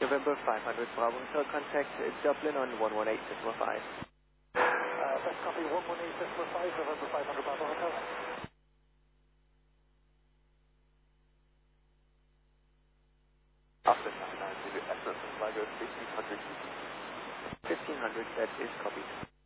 November 500 Bravo Hotel, contact Dublin on 118.5. That's copy 118.5, November 500 Bravo Hotel. After 99 to the essence of Sligo 1500. 1500, that is copied.